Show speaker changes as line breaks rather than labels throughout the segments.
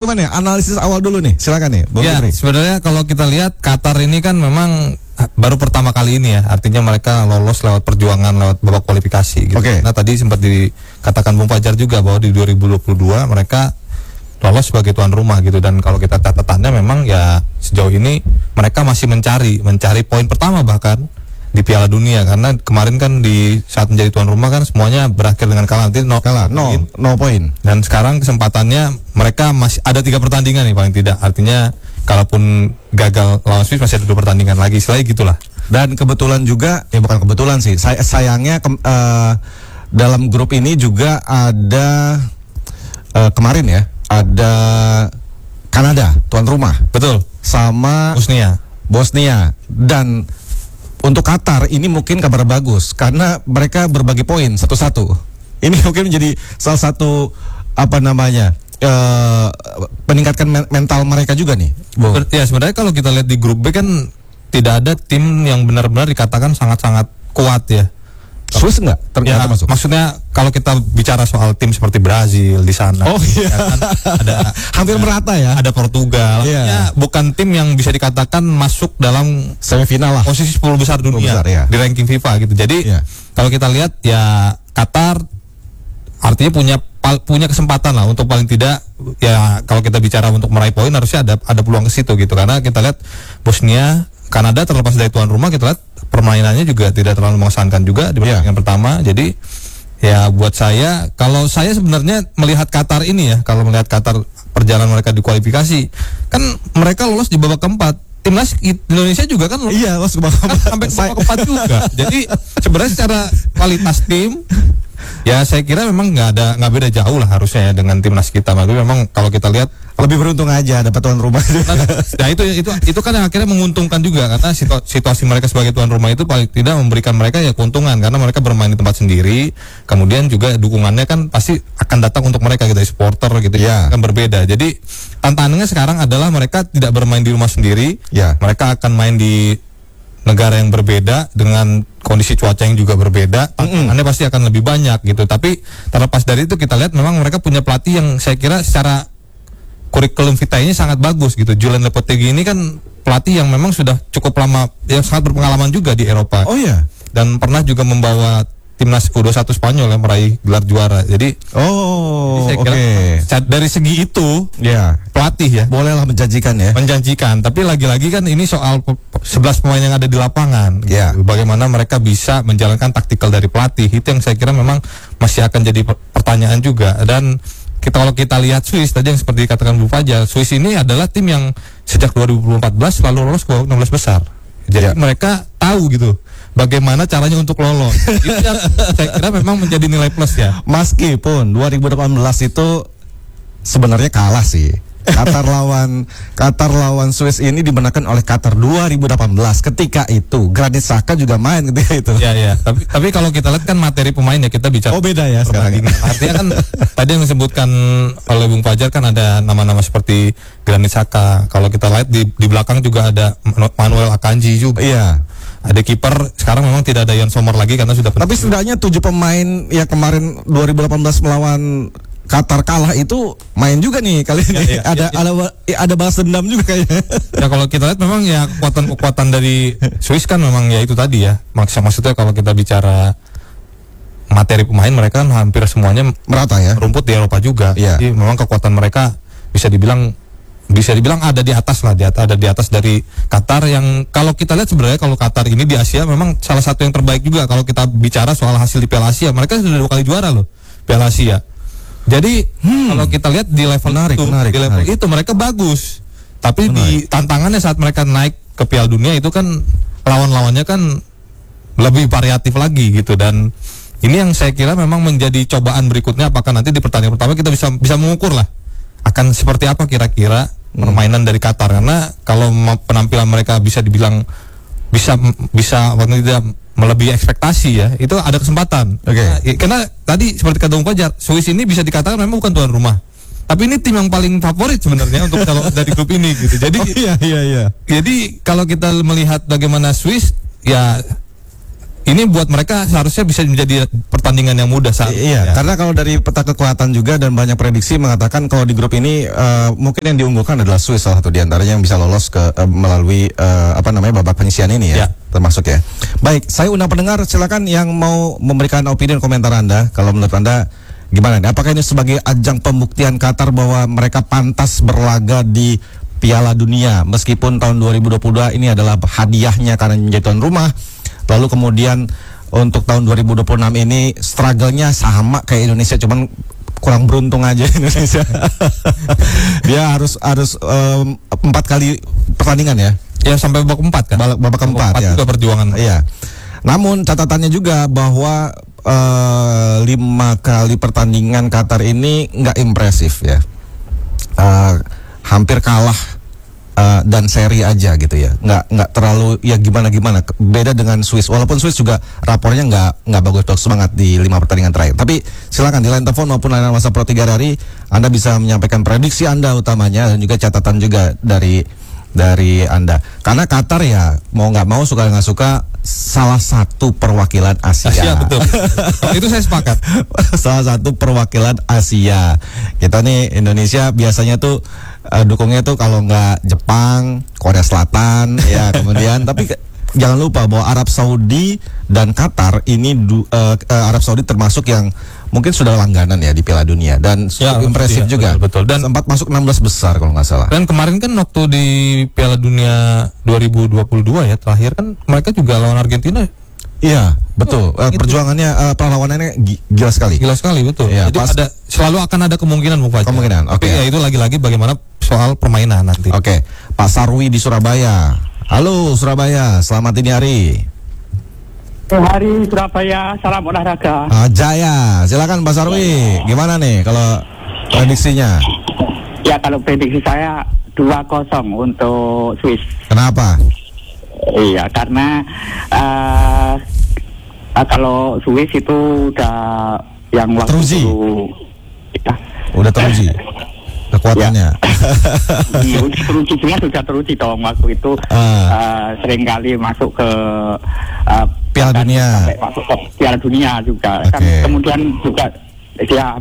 gimana ya? Analisis awal dulu nih, silakan nih, Bung
Ya,
Fikri.
sebenarnya kalau kita lihat Qatar ini kan memang baru pertama kali ini ya, artinya mereka lolos lewat perjuangan, lewat babak kualifikasi gitu.
Oke.
Nah tadi sempat dikatakan Bung Fajar juga bahwa di 2022 mereka lolos sebagai tuan rumah gitu, dan kalau kita catatannya memang ya sejauh ini mereka masih mencari poin pertama bahkan di Piala Dunia, karena kemarin kan di saat menjadi tuan rumah kan semuanya berakhir dengan kalah, nanti no
poin.
dan sekarang kesempatannya mereka masih ada 3 pertandingan nih paling tidak, artinya kalaupun gagal lawan Swiss masih ada 2 pertandingan lagi, selain gitulah.
Dan kebetulan juga, ya bukan kebetulan sih, sayangnya dalam grup ini juga ada kemarin ya, ada Kanada tuan rumah,
Betul,
sama Bosnia. Dan untuk Qatar ini mungkin kabar bagus karena mereka berbagi poin 1-1. Ini mungkin menjadi salah satu peningkatkan mental mereka juga nih, Bung.
Ya sebenarnya kalau kita lihat di grup B kan tidak ada tim yang benar-benar dikatakan sangat-sangat kuat ya.
Swiss enggak ternyata masuk.
Maksudnya kalau kita bicara soal tim seperti Brazil di sana,
iya.
ya kan, ada
hampir merata ya.
Ada Portugal,
Iya.
bukan tim yang bisa dikatakan masuk dalam
semifinal lah,
posisi 10 besar dunia
ya,
di ranking FIFA gitu. Jadi kalau kita lihat ya Qatar artinya punya kesempatan lah untuk paling tidak ya, kalau kita bicara untuk meraih poin harusnya ada peluang ke situ gitu, karena kita lihat Bosnia, Kanada terlepas dari tuan rumah kita lihat permainannya juga tidak terlalu mengesankan juga di pertandingan pertama. Jadi ya buat saya, kalau saya sebenarnya melihat Qatar ini ya, kalau melihat Qatar perjalanan mereka di kualifikasi kan mereka lolos di babak keempat. Timnas Indonesia juga kan
lolos ke babak keempat,
sampai babak keempat juga. Jadi sebenarnya secara kualitas tim ya saya kira memang nggak beda jauh lah harusnya ya dengan timnas kita. Tapi memang kalau kita lihat
lebih beruntung aja dapat tuan rumah.
Nah itu kan yang akhirnya menguntungkan juga, karena situasi mereka sebagai tuan rumah itu paling tidak memberikan mereka ya keuntungan, karena mereka bermain di tempat sendiri, kemudian juga dukungannya kan pasti akan datang untuk mereka gitu, supporter gitu ya, kan berbeda. Jadi tantangannya sekarang adalah mereka tidak bermain di rumah sendiri, mereka akan main di negara yang berbeda dengan kondisi cuaca yang juga berbeda, tantangannya pasti akan lebih banyak gitu. Tapi terlepas dari itu kita lihat memang mereka punya pelatih yang saya kira secara kurikulum vitae-nya sangat bagus gitu. Julen Lopetegui ini kan pelatih yang memang sudah cukup lama, yang sangat berpengalaman juga di Eropa.
Oh iya.
Dan pernah juga membawa timnas U21 Spanyol yang meraih gelar juara. Jadi saya kira dari segi itu pelatih ya
bolehlah menjanjikan ya.
Menjanjikan, tapi lagi-lagi kan ini soal 11 pemain yang ada di lapangan. Bagaimana mereka bisa menjalankan taktikal dari pelatih, itu yang saya kira memang masih akan jadi pertanyaan juga. Dan kalau kita lihat Swiss tadi yang seperti dikatakan Bu Fajar, Swiss ini adalah tim yang sejak 2014 selalu lolos ke 16 besar. Jadi mereka tahu gitu bagaimana caranya untuk lolos. Itu yang saya kira memang menjadi nilai plus ya.
Meskipun 2018 itu sebenarnya kalah sih. Qatar lawan Swiss ini dimenangkan oleh Qatar 2018. Ketika itu Granit Xhaka juga main ketika itu.
Ya. Tapi kalau kita lihat kan materi pemain ya, kita bicara.
Oh beda ya sekarang.
Artinya kan tadi yang disebutkan oleh Bung Fajar kan ada nama-nama seperti Granit Xhaka. Kalau kita lihat di belakang juga ada Manuel Akanji juga.
Iya.
Ada kiper, sekarang memang tidak ada Yann Sommer lagi karena sudah.
Tapi setidaknya 7 pemain yang kemarin 2018 melawan Qatar kalah itu main juga nih kali ini. Ada balas dendam juga kayaknya.
Ya kalau kita lihat memang ya kekuatan dari Swiss kan memang ya itu tadi ya. Maksudnya kalau kita bicara materi pemain, mereka kan hampir semuanya
merata ya.
Rumput di Eropa juga. Jadi memang kekuatan mereka bisa dibilang ada di atas lah, ada di atas dari Qatar yang kalau kita lihat sebenarnya kalau Qatar ini di Asia memang salah satu yang terbaik juga. Kalau kita bicara soal hasil di Piala Asia, mereka sudah 2 kali juara loh Piala Asia. Jadi kalau kita lihat di level itu mereka bagus. Tapi di tantangannya saat mereka naik ke Piala Dunia itu kan lawan-lawannya kan lebih variatif lagi gitu. Dan ini yang saya kira memang menjadi cobaan berikutnya, apakah nanti di pertandingan pertama kita bisa mengukur lah akan seperti apa kira-kira permainan dari Qatar. Karena kalau penampilan mereka bisa dibilang bisa waktu tidak melebihi ekspektasi ya, itu ada kesempatan. Karena tadi seperti kata Bung Fajar, Swiss ini bisa dikatakan memang bukan tuan rumah, tapi ini tim yang paling favorit sebenarnya untuk kalau dari grup ini gitu. Jadi Jadi kalau kita melihat bagaimana Swiss ya ini buat mereka seharusnya bisa menjadi pertandingan yang mudah saat
Iya, karena kalau dari peta kekuatan juga dan banyak prediksi mengatakan kalau di grup ini mungkin yang diunggulkan adalah Swiss, salah satu diantaranya yang bisa lolos ke melalui babak penyisian ini ya, termasuk ya. Baik, saya undang pendengar, silakan yang mau memberikan opini dan komentar Anda. Kalau menurut Anda gimana nih? Apakah ini sebagai ajang pembuktian Qatar bahwa mereka pantas berlaga di Piala Dunia meskipun tahun 2022 ini adalah hadiahnya karena menjadi tuan rumah. Lalu kemudian untuk tahun 2026 ini struggle-nya sama kayak Indonesia, cuman kurang beruntung aja Indonesia. Dia harus 4 kali pertandingan ya.
Ya sampai babak 4 kan.
Babak keempat ya.
Juga perjuangan.
Iya. Namun catatannya juga bahwa 5 kali pertandingan Qatar ini nggak impresif ya. Hampir kalah dan seri aja gitu ya, nggak terlalu ya gimana beda dengan Swiss, walaupun Swiss juga rapornya nggak bagus semangat di 5 pertandingan terakhir. Tapi silakan di line telepon maupun layanan WhatsApp Pro 3 hari Anda bisa menyampaikan prediksi Anda utamanya dan juga catatan juga dari Anda, karena Qatar ya mau nggak mau suka nggak suka salah satu perwakilan Asia.
Betul. Itu saya sepakat.
Salah satu perwakilan Asia. Kita nih Indonesia biasanya tuh dukungnya tuh kalau nggak Jepang, Korea Selatan ya kemudian tapi jangan lupa bahwa Arab Saudi dan Qatar ini Arab Saudi termasuk yang mungkin sudah langganan ya di Piala Dunia dan impresif juga.
Betul. Dan
sempat masuk 16 besar kalau nggak salah.
Dan kemarin kan waktu di Piala Dunia 2022 ya terakhir kan mereka juga lawan Argentina.
Iya, betul. Perjuangannya perlawanannya gila sekali.
Gila sekali, betul.
Ya,
jadi selalu akan ada kemungkinan Bung Fajar.
Kemungkinan. Oke.
Ya itu lagi-lagi bagaimana soal permainan nanti.
Oke. Pak Sarwi di Surabaya. Halo Surabaya, selamat dini hari.
Hari Surabaya, salam olahraga.
Jaya, silakan Pak Sarwi. Gimana nih kalau prediksinya?
Ya kalau prediksi saya 2-0 untuk Swiss.
Kenapa?
Iya, karena kalau Swiss itu udah yang waktu
teruji.
Ya.
Udah teruji kekuatannya.
Ya. Sudah teruji dong waktu itu sering kali masuk ke
Piala Dunia.
Masuk ke Piala Dunia juga.
Okay.
Kan kemudian juga dia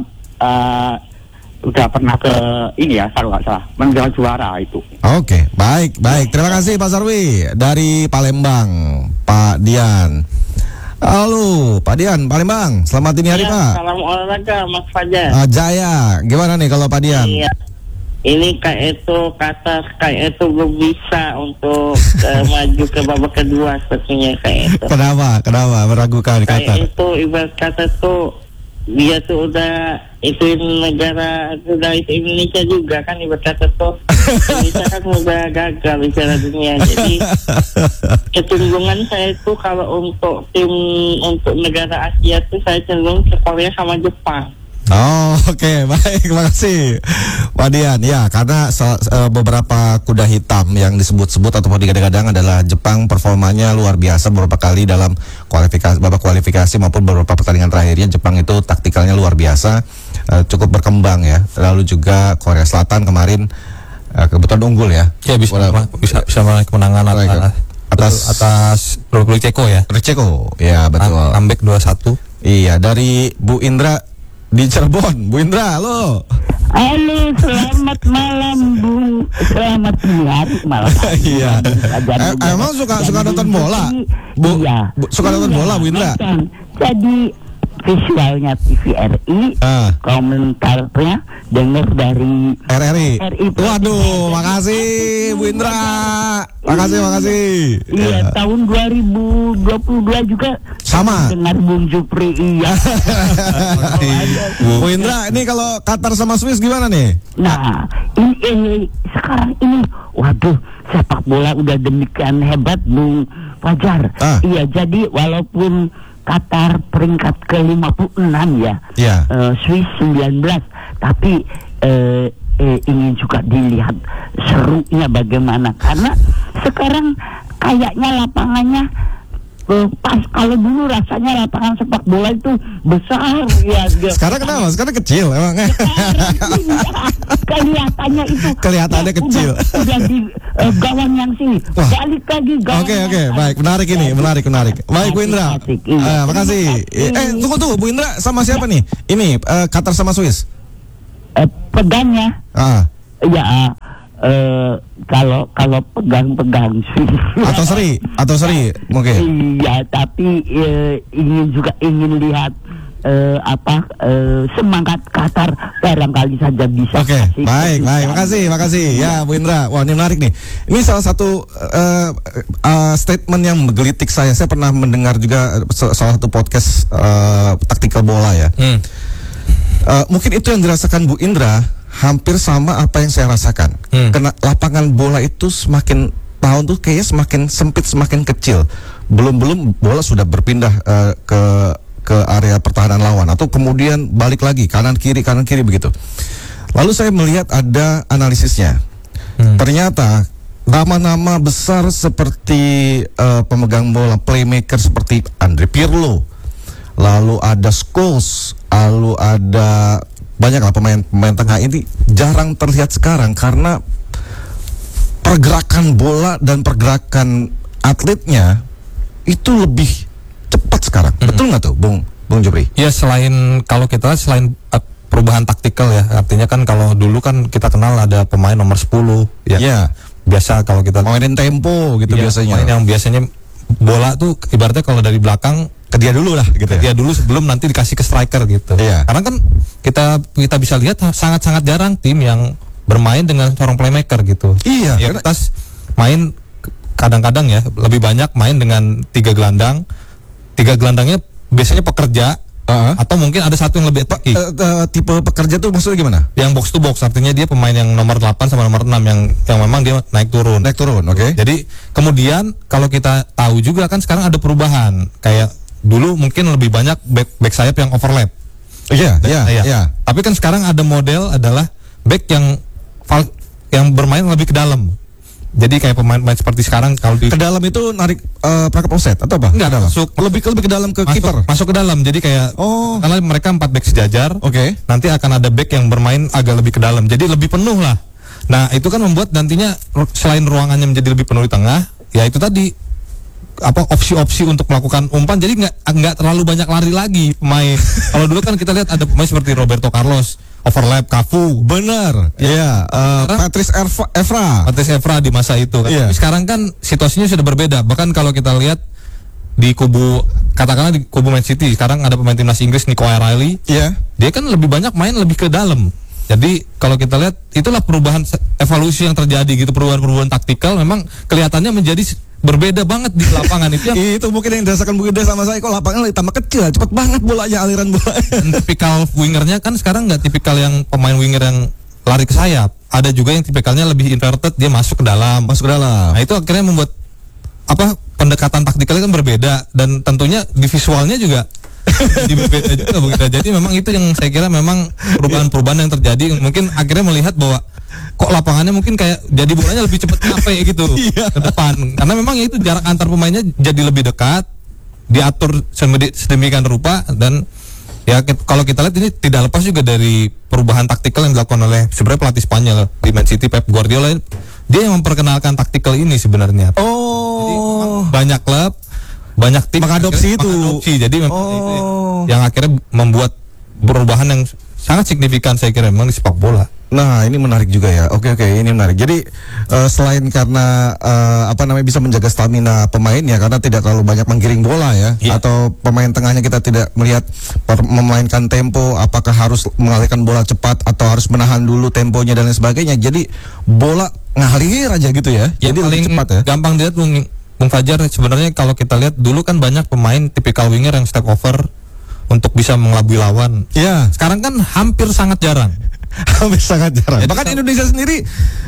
udah pernah ke ini ya kalau nggak salah menjual juara itu.
Oke, baik. Terima kasih Pak Sarwi dari Palembang, Pak Dian. Halo, Pak Dian, Palembang. Selamat dini hari, Pak.
Salam olahraga, Mas Fajar.
Jaya, gimana nih kalau Pak Dian?
Iya. Ini kayak itu Qatar kayak itu belum bisa untuk maju ke babak kedua sepertinya kayak itu.
Kenapa meragukan Qatar?
Kayak itu ibarat kata tuh dia tuh udah itu negara udah itu Indonesia juga kan ibarat kata tuh Indonesia kan udah gagal di Piala Dunia, jadi kecenderungan saya itu kalau untuk tim untuk negara Asia tuh saya cenderung ke Korea sama Jepang.
Oke, baik, terima kasih Pak Dian. Ya, karena beberapa kuda hitam yang disebut-sebut ataupun digadang-gadang adalah Jepang, performanya luar biasa beberapa kali dalam babak kualifikasi maupun beberapa pertandingan terakhirnya. Jepang itu taktikalnya luar biasa, cukup berkembang ya. Lalu juga Korea Selatan kemarin kebetulan unggul ya.
Ya bisa meraih kemenangan atas Republik Ceko ya.
Ceko, ya betul.
Comeback 2-1.
Iya, dari Bu Indra di Cirebon. Bu Indra, halo.
Halo, selamat malam Bu. Selamat hari malam.
Iya. Emang suka nonton bola? Bu,
iya.
Suka nonton bola Bu Indra?
Jadi visualnya TVRI, komentarnya dengar dari
RRI. Waduh, makasih Bu Indra. Makasih.
Iya, tahun 2022 juga
sama
dengar Bung Jupri. Iya.
Bu Indra, ini kalau Qatar sama Swiss gimana nih?
Nah, ini sekarang ini, waduh, sepak bola udah demikian hebat Bung Fajar. Iya, jadi walaupun Qatar peringkat ke-56 ya, Swiss 19, tapi ingin juga dilihat serunya bagaimana, karena sekarang kayaknya lapangannya pas kalau dulu rasanya lapangan sepak bola itu besar ya.
Sekarang kenapa? Sekarang kecil emang. Kelihatannya kecil.
Udah di gawang yang sini. Balik lagi gawang.
Oke, baik. Menarik ini, menarik. Baik, Bu Indra. Makasih. Tunggu, Bu Indra sama siapa nih? Ini Qatar sama Swiss.
Pegangnya. Ya, kalau pegang sih. Atau seri mungkin. Iya, tapi ingin lihat semangat Qatar barangkali saja bisa.
Oke, baik, makasih ya Bu Indra. Wah, ini menarik nih. Ini salah satu statement yang menggelitik saya. Saya pernah mendengar juga salah satu podcast taktikal bola ya. Mungkin itu yang dirasakan Bu Indra hampir sama apa yang saya rasakan. Karena lapangan bola itu semakin tahun tuh kayaknya semakin sempit, semakin kecil. Belum bola sudah berpindah ke area pertahanan lawan atau kemudian balik lagi kanan kiri begitu. Lalu saya melihat ada analisisnya. Ternyata nama-nama besar seperti pemegang bola, playmaker seperti Andre Pirlo, lalu ada Scholes, lalu ada banyaklah pemain tengah ini jarang terlihat sekarang karena pergerakan bola dan pergerakan atletnya itu lebih cepat sekarang. Betul nggak tuh, Bung Jupri?
Ya, kalau kita lihat selain perubahan taktikal ya, artinya kan kalau dulu kan kita kenal ada pemain nomor 10 ya. Yeah. Biasa kalau kita
mainin tempo gitu ya,
biasanya. Yang biasanya bola tuh ibaratnya kalau dari belakang
ke dia dulu lah gitu ya.
Dia dulu sebelum nanti dikasih ke striker gitu.
Iya.
Karena kan kita bisa lihat sangat-sangat jarang tim yang bermain dengan seorang playmaker gitu.
Iya.
Ya, kita main kadang-kadang ya lebih banyak main dengan 3 gelandang. 3 gelandangnya biasanya pekerja atau mungkin ada satu yang lebih
tipe pekerja tuh maksudnya gimana?
Yang box to box, artinya dia pemain yang nomor 8 sama nomor 6 yang memang dia naik turun,
oke.
Jadi kemudian kalau kita tahu juga kan sekarang ada perubahan, kayak dulu mungkin lebih banyak back sayap yang overlap.
Iya.
Tapi kan sekarang ada model adalah back yang bermain lebih ke dalam. Jadi kayak pemain seperti sekarang kalau
ke dalam itu narik perangkap offset atau apa?
Enggak,
lebih ke dalam ke kiper.
Masuk ke dalam. Jadi kayak karena mereka 4 back sejajar.
Oke.
Nanti akan ada back yang bermain agak lebih ke dalam. Jadi lebih penuh lah. Nah, itu kan membuat nantinya selain ruangannya menjadi lebih penuh di tengah, ya itu tadi opsi-opsi untuk melakukan umpan, jadi nggak terlalu banyak lari lagi pemain. Kalau dulu kan kita lihat ada pemain seperti Roberto Carlos, overlap Cafu,
benar, ya, Patrice Evra
di masa itu. Kan. Tapi sekarang kan situasinya sudah berbeda. Bahkan kalau kita lihat di kubu Man City, sekarang ada pemain timnas Inggris Nico Riley, dia kan lebih banyak main lebih ke dalam. Jadi kalau kita lihat itulah perubahan evolusi yang terjadi gitu, perubahan taktikal memang kelihatannya menjadi berbeda banget di lapangan itu.
Itu mungkin yang dirasakan Bu Ida sama saya, kok lapangan tambah kecil, cepet banget bolanya, aliran bola.
Tipikal wingernya kan sekarang nggak tipikal yang pemain winger yang lari ke sayap. Ada juga yang tipikalnya lebih inverted, dia masuk ke dalam. Nah itu akhirnya membuat pendekatan taktikalnya kan berbeda, dan tentunya di visualnya juga jadi berbeda juga begitu. Jadi memang itu yang saya kira memang perubahan-perubahan yang terjadi, mungkin akhirnya melihat bahwa kok lapangannya mungkin kayak jadi bolanya lebih cepat sampai gitu ke depan, karena memang ya itu jarak antar pemainnya jadi lebih dekat, diatur sedemikian rupa. Dan ya kalau kita lihat ini tidak lepas juga dari perubahan taktikal yang dilakukan oleh sebenarnya pelatih Spanyol di Man City, Pep Guardiola. Dia yang memperkenalkan taktikal ini sebenarnya. Jadi, banyak klub, banyak tim
mengadopsi itu.
Jadi memang itu yang akhirnya membuat perubahan yang sangat signifikan saya kira memang di sepak bola.
Nah, ini menarik juga ya. Oke, ini menarik. Jadi selain karena bisa menjaga stamina pemain ya, karena tidak terlalu banyak menggiring bola ya, atau pemain tengahnya kita tidak melihat memainkan tempo, apakah harus mengalihkan bola cepat atau harus menahan dulu temponya dan lain sebagainya. Jadi bola ngalir aja gitu ya.
Jadi paling cepat ya. Gampang dilihat Bung Fajar, sebenarnya kalau kita lihat dulu kan banyak pemain tipikal winger yang step over untuk bisa mengelabui lawan.
Iya.
Sekarang kan hampir sangat jarang.
Hampir sangat jarang. Bahkan Indonesia sendiri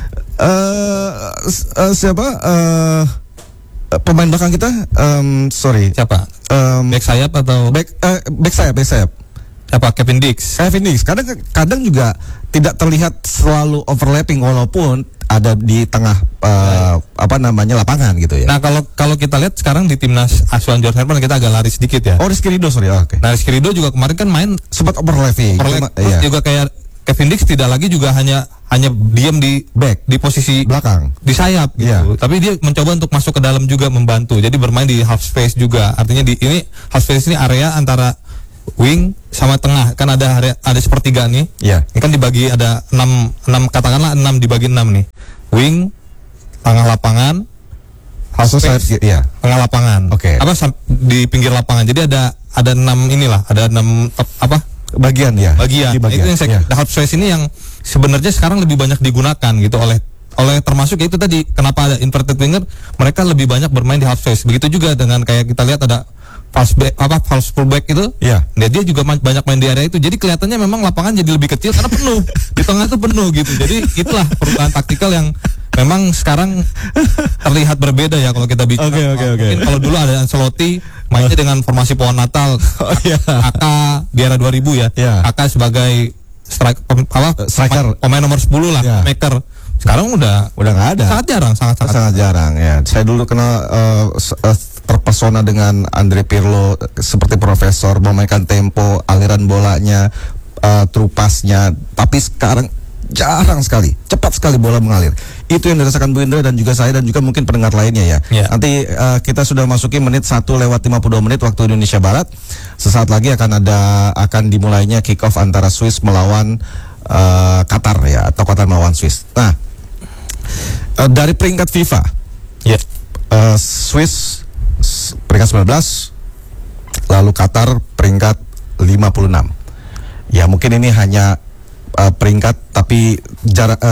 pemain belakang kita
siapa? Back sayap atau
back sayap.
Siapa? Kevin Dix.
Kadang juga tidak terlihat selalu overlapping, walaupun ada di tengah lapangan gitu ya.
Nah kalau kita lihat sekarang di timnas asuhan George Herman kita agak lari sedikit ya.
Oh, Rizky Ridho, sorry. Oke.
Nah Rizky Ridho juga kemarin kan main
Sempat overlapping.
terus juga kayak Kevin Dix tidak lagi juga hanya diam di
Back.
di posisi
Belakang.
di sayap gitu.
Iya.
Tapi dia mencoba untuk masuk ke dalam juga membantu. Jadi bermain di half space juga. Artinya ini half space ini area antara wing sama tengah. Kan ada sepertiga nih.
Iya.
Ini kan dibagi ada 6 katakanlah 6 dibagi 6 nih. Wing, tengah lapangan, half space,
Iya.
tengah lapangan.
Oke.
Di pinggir lapangan. Jadi ada 6 inilah, ada 6
Bagian ya.
bagian.
Di bagian.
Itu yang saya, half space ini yang sebenarnya sekarang lebih banyak digunakan gitu oleh termasuk ya itu tadi kenapa ada inverted winger, mereka lebih banyak bermain di half space. Begitu juga dengan kayak kita lihat ada false fullback itu.
Iya.
Dia juga banyak main di area itu. Jadi kelihatannya memang lapangan jadi lebih kecil karena penuh. Di tengah itu penuh gitu. Jadi itulah perubahan taktikal yang memang sekarang terlihat berbeda ya kalau kita bicara.
Oke.
Mungkin kalau dulu ada Ancelotti mainnya dengan formasi pohon Natal.
iya.
Aka di era 2000 ya.
Iya.
Aka sebagai
Striker.
pemain nomor 10 lah,
Iya.
maker. Sekarang udah
nggak ada.
sangat jarang,
sangat jarang ya. Saya dulu kenal terpesona dengan Andre Pirlo seperti profesor, memainkan tempo, aliran bolanya, trupasnya. Tapi sekarang jarang sekali, cepat sekali bola mengalir. Itu yang dirasakan Bu Indra dan juga saya dan juga mungkin pendengar lainnya ya.
Ya.
Nanti kita sudah masuki menit 1:52 waktu Indonesia Barat. Sesaat lagi akan dimulainya kick off antara Swiss melawan Qatar ya, atau Qatar melawan Swiss. Nah, dari peringkat FIFA,
ya.
Swiss peringkat 19, lalu Qatar peringkat 56. Ya mungkin ini hanya peringkat, tapi jarak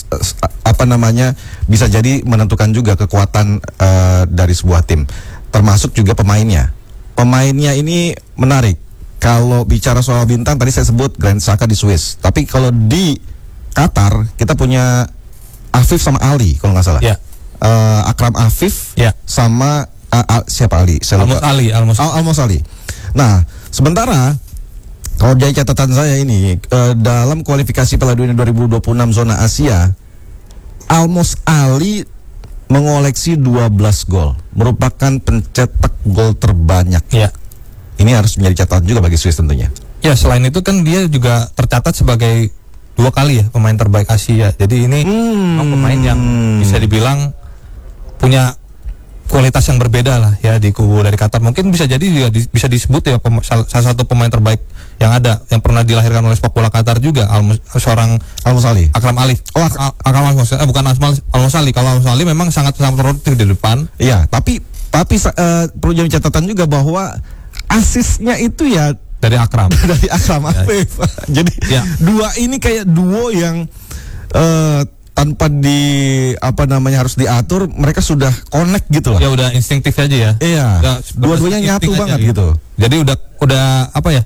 bisa jadi menentukan juga kekuatan dari sebuah tim, termasuk juga pemainnya. Pemainnya ini menarik. Kalau bicara soal bintang tadi saya sebut Granit Xhaka di Swiss, tapi kalau di Qatar kita punya Afif sama Ali kalau nggak salah.
Ya.
Akram Afif
Ya.
sama siapa Ali? Saya lupa. Almos Ali. Nah, sementara kalau dari catatan saya ini dalam kualifikasi Piala Dunia 2026 zona Asia, Almos Ali mengoleksi 12 gol, merupakan pencetak gol terbanyak.
Ya.
Ini harus menjadi catatan juga bagi Swiss tentunya.
Ya, selain itu kan dia juga tercatat sebagai 2 kali ya pemain terbaik Asia. Jadi ini pemain yang bisa dibilang punya kualitas yang berbeda lah ya di kubu dari Qatar. Mungkin bisa jadi juga bisa disebut ya salah satu pemain terbaik yang ada, yang pernah dilahirkan oleh sepak bola Qatar juga, seorang
Almos Ali.
Akram Ali. Akram Ali, bukan Almos Ali. Kalau Almos Ali memang sangat produktif di depan.
Iya, tapi perlu jadi catatan juga bahwa asisnya itu ya
dari Akram.
dari Akram Afif. Jadi dua ini kayak duo yang tanpa harus diatur, mereka sudah connect gitu lah.
Ya udah instingtif aja ya.
Iya. Dua-duanya nyatu banget gitu.
Jadi udah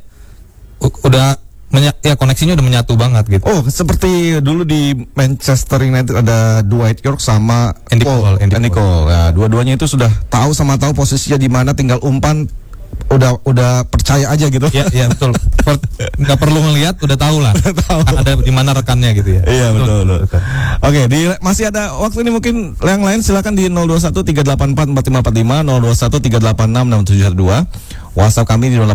koneksinya udah menyatu banget gitu.
Oh, seperti dulu di Manchester United ada Dwight York sama
Andy Cole.
Ya, dua-duanya itu sudah tahu posisinya di mana, tinggal umpan udah percaya aja gitu.
Iya betul. Nggak perlu ngelihat, udah tahu lah. Kan ada di mana rekannya gitu ya.
Iya betul. Oke, masih ada waktu ini, mungkin yang lain silakan di 0213844545, 0213866712. WhatsApp kami di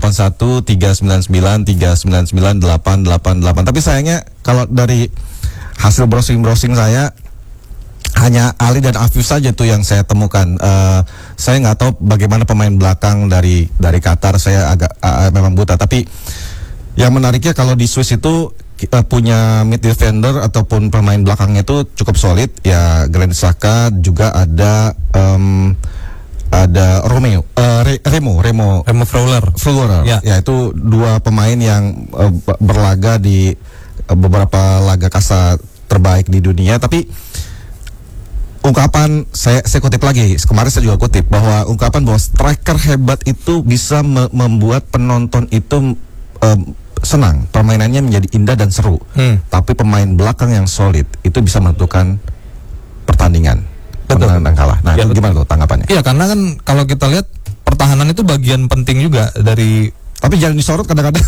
081399399888. Tapi sayangnya kalau dari hasil browsing saya hanya Ali dan Afif saja tuh yang saya temukan. Saya nggak tahu bagaimana pemain belakang dari Qatar. Saya agak memang buta. Tapi yang menariknya kalau di Swiss itu kita punya mid defender ataupun pemain belakangnya itu cukup solid. Ya Granit Xhaka, juga ada Remo
Freuler.
Ya itu dua pemain yang berlaga di beberapa laga kasta terbaik di dunia. Tapi ungkapan saya kutip lagi, kemarin saya juga kutip bahwa striker hebat itu bisa membuat penonton itu senang, permainannya menjadi indah dan seru. Tapi pemain belakang yang solid itu bisa menentukan pertandingan, menang dan kalah. Nah, itu gimana tuh tanggapannya?
Iya, karena kan kalau kita lihat pertahanan itu bagian penting juga dari
Tapi jangan disorot kadang-kadang.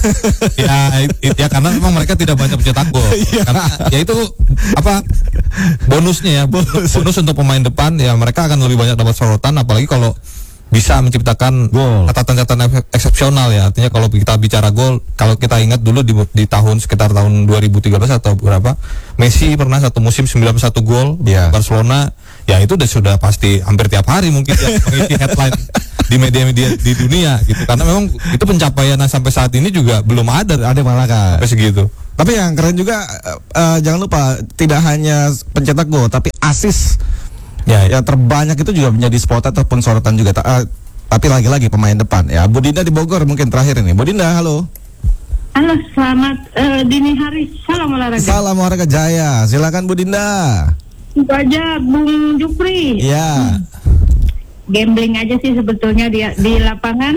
ya karena memang mereka tidak banyak mencetak gol. Karena ya itu apa bonusnya ya, bonus untuk pemain depan ya, mereka akan lebih banyak dapat sorotan, apalagi kalau bisa menciptakan
Gol.
catatan-catatan eksepsional ya. Artinya kalau kita bicara gol, kalau kita ingat dulu di tahun sekitar tahun 2013 atau berapa, Messi pernah satu musim 91 gol Barcelona. Ya itu sudah pasti hampir tiap hari mungkin ya mengisi headline di media-media di dunia gitu. Karena memang itu pencapaian sampai saat ini juga belum ada
malah kan.
sampai segitu.
Tapi yang keren juga jangan lupa tidak hanya pencetak gol tapi assist.
Ya.
Yang terbanyak itu juga menjadi spot ataupun sorotan juga. Tapi lagi-lagi pemain depan. Ya, Bu Dinda di Bogor mungkin terakhir ini. Bu Dinda, halo.
Halo, selamat dini hari. Salam olahraga.
Salam olahraga Jaya. Silakan Bu Dinda.
Itu aja Bung Jupri.
Iya.
Gambling aja sih sebetulnya di lapangan.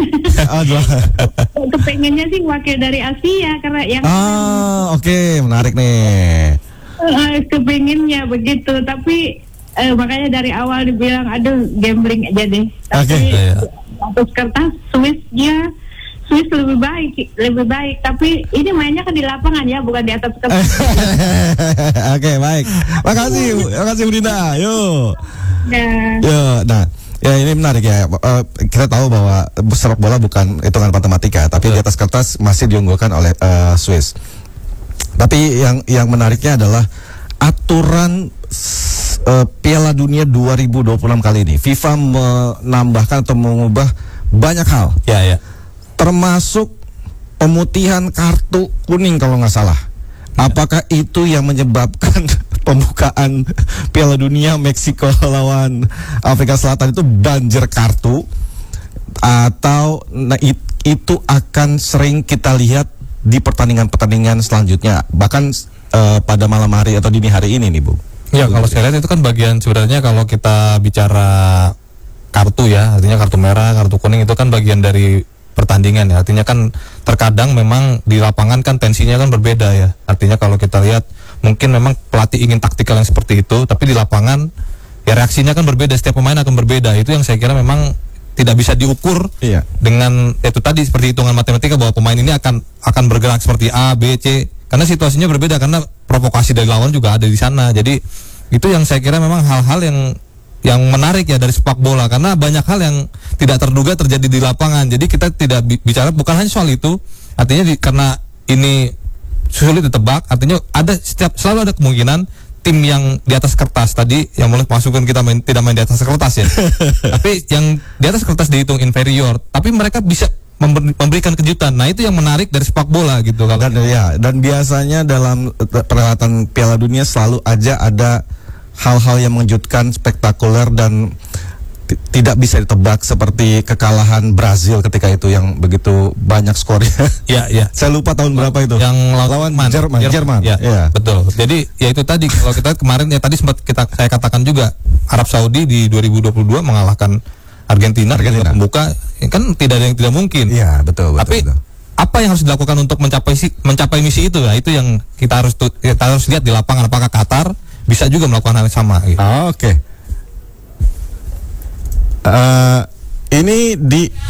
Kepengennya sih wakil dari Asia karena yang
oke, menarik nih.
kepengennya begitu, tapi makanya dari awal dibilang aduh gambling aja deh. Tapi atas kertas Swiss lebih baik, tapi ini mainnya kan di lapangan ya, bukan di atas kertas.
Oke, baik. Makasih Bu Dinda. Yuk. Nah, ya ini menarik ya. Kita tahu bahwa sepak bola bukan hitungan matematika, tapi di atas kertas masih diunggulkan oleh Swiss. Tapi yang menariknya adalah aturan Piala Dunia 2026 kali ini. FIFA menambahkan atau mengubah banyak hal.
Ya.
Termasuk pemutihan kartu kuning kalau nggak salah. Apakah itu yang menyebabkan pembukaan Piala Dunia Meksiko lawan Afrika Selatan itu banjir kartu, atau itu akan sering kita lihat di pertandingan-pertandingan selanjutnya, bahkan pada malam hari atau dini hari ini nih, Bu?
Ya, kalau saya lihat itu kan bagian sebenarnya kalau kita bicara kartu ya, artinya kartu merah, kartu kuning itu kan bagian dari pertandingan ya. Artinya kan terkadang memang di lapangan kan tensinya kan berbeda ya. Artinya kalau kita lihat mungkin memang pelatih ingin taktikal yang seperti itu, tapi di lapangan ya reaksinya kan berbeda, setiap pemain akan berbeda. Itu yang saya kira memang tidak bisa diukur dengan itu tadi seperti hitungan matematika bahwa pemain ini akan bergerak seperti A, B, C, karena situasinya berbeda, karena provokasi dari lawan juga ada di sana. Jadi itu yang saya kira memang hal-hal yang menarik ya dari sepak bola, karena banyak hal yang tidak terduga terjadi di lapangan. Jadi kita tidak bicara bukan hanya soal itu, artinya karena ini sulit ditebak, artinya selalu ada kemungkinan tim yang di atas kertas tadi yang mulai masukkan kita tidak main di atas kertas ya. Tapi yang di atas kertas dihitung inferior, tapi mereka bisa memberikan kejutan. Nah, itu yang menarik dari sepak bola gitu kalau.
Dan biasanya dalam perhelatan Piala Dunia selalu aja ada hal-hal yang mengejutkan, spektakuler dan tidak bisa ditebak, seperti kekalahan Brazil ketika itu yang begitu banyak skornya.
Ya.
Saya lupa tahun berapa itu.
Yang
lawan Jerman.
Ya, betul. Jadi ya itu tadi kalau kita kemarin ya tadi sempat saya katakan juga Arab Saudi di 2022 mengalahkan Argentina. Pembuka kan tidak ada yang tidak mungkin.
Iya, betul.
Tapi apa yang harus dilakukan untuk mencapai misi itu? Nah, itu yang kita harus lihat di lapangan, apakah Qatar bisa juga melakukan hal yang sama gitu.
Oke. Ini di